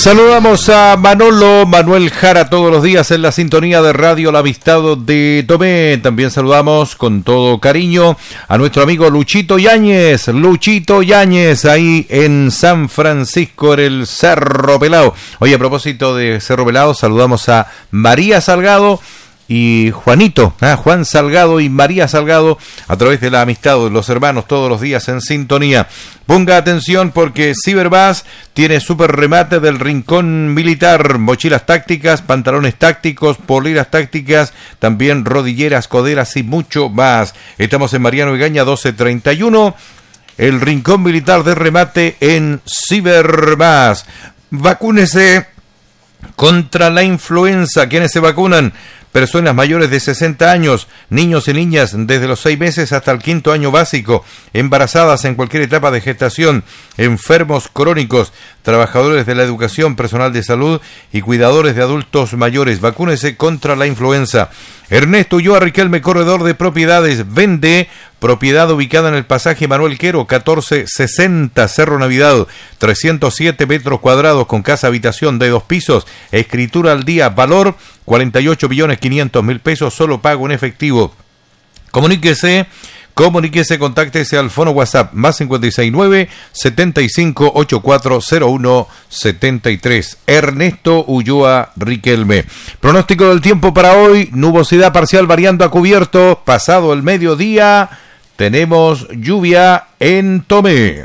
Saludamos a Manuel Jara todos los días en la sintonía de Radio La Amistad de Tomé. También saludamos con todo cariño a nuestro amigo Luchito Yáñez, ahí en San Francisco, en el Cerro Pelado. Hoy, a propósito de Cerro Pelado, saludamos a María Salgado y Juanito, Juan Salgado y María Salgado, a través de La Amistad de los hermanos, todos los días en sintonía. Ponga atención porque Ciberbás tiene super remate del Rincón Militar, mochilas tácticas, pantalones tácticos, poleras tácticas, también rodilleras, coderas y mucho más. Estamos en Mariano Egaña 1231, el Rincón Militar de remate en Ciberbás. Vacúnese contra la influenza. ¿Quiénes se vacunan? Personas mayores de 60 años, niños y niñas desde los 6 meses hasta el 5º año básico, embarazadas en cualquier etapa de gestación, enfermos crónicos, trabajadores de la educación, personal de salud y cuidadores de adultos mayores. Vacúnese contra la influenza. Ernesto Ulloa Riquelme, corredor de propiedades, vende propiedad ubicada en el pasaje Manuel Quero, 1460, Cerro Navidad, 307 metros cuadrados con casa habitación de 2 pisos, escritura al día, valor 48.500.000 pesos, solo pago en efectivo. Comuníquese, contáctese al fono WhatsApp más 569 75 8401 73. Ernesto Ulloa Riquelme. Pronóstico del tiempo para hoy: nubosidad parcial variando a cubierto. Pasado el mediodía tenemos lluvia en Tomé.